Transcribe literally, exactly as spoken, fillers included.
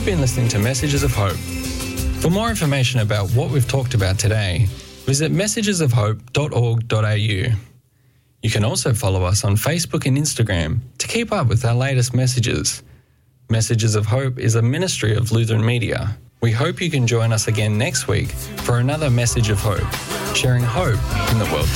You've been listening to Messages of Hope. For more information about what we've talked about today, visit messages of hope dot org dot a u. You can also follow us on Facebook and Instagram to keep up with our latest messages. Messages of Hope is a ministry of Lutheran Media. We hope you can join us again next week for another Message of Hope, sharing hope in the world